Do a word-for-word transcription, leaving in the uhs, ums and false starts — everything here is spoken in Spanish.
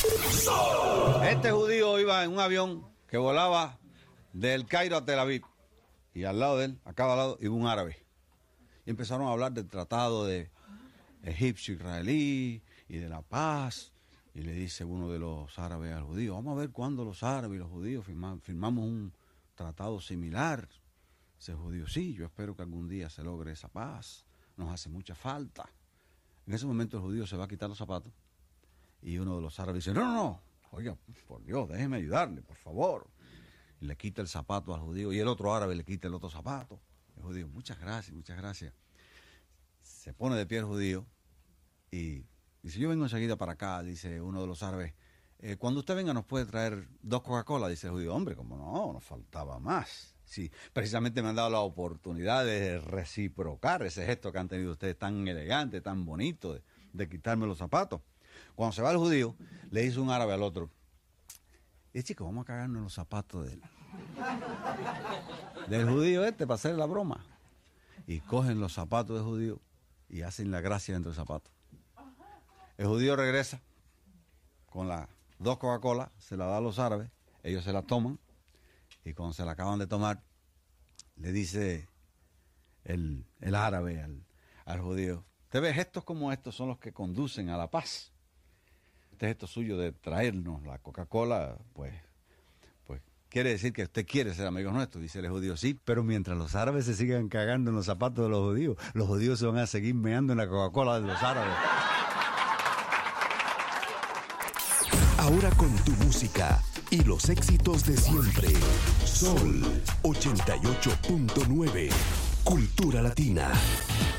Este judío iba en un avión que volaba del Cairo a Tel Aviv. Y al lado de él, a cada lado, iba un árabe. Y empezaron a hablar del tratado de egipcio-israelí y de la paz. Y le dice uno de los árabes al judío, vamos a ver cuándo los árabes y los judíos firmamos, firmamos un tratado similar. Ese judío, sí, yo espero que algún día se logre esa paz. Nos hace mucha falta. En ese momento el judío se va a quitar los zapatos. Y uno de los árabes dice, no, no, no, oiga, por Dios, déjeme ayudarle, por favor. Y le quita el zapato al judío y el otro árabe le quita el otro zapato. El judío, muchas gracias, muchas gracias. Se pone de pie el judío y dice, yo vengo enseguida para acá, dice uno de los árabes. Eh, cuando usted venga nos puede traer dos Coca-Cola, dice el judío. Hombre, como no, nos faltaba más. Sí, precisamente me han dado la oportunidad de reciprocar ese gesto que han tenido ustedes tan elegante, tan bonito, de, de quitarme los zapatos. Cuando se va el judío, le dice un árabe al otro, y chico, vamos a cagarnos en los zapatos de él. Del judío este para hacer la broma. Y cogen los zapatos del judío y hacen la gracia dentro del zapato. El judío regresa con las dos Coca-Cola, se la da a los árabes, ellos se la toman y cuando se la acaban de tomar, le dice el, el árabe al, al judío, ¿usted ve? Gestos como estos son los que conducen a la paz. Este gesto suyo de traernos la Coca-Cola, pues, pues quiere decir que usted quiere ser amigo nuestro, dice el judío. Sí, pero mientras los árabes se sigan cagando en los zapatos de los judíos, los judíos se van a seguir meando en la Coca-Cola de los árabes. Ahora con tu música y los éxitos de siempre. Sol ochenta y ocho punto nueve, Cultura Latina.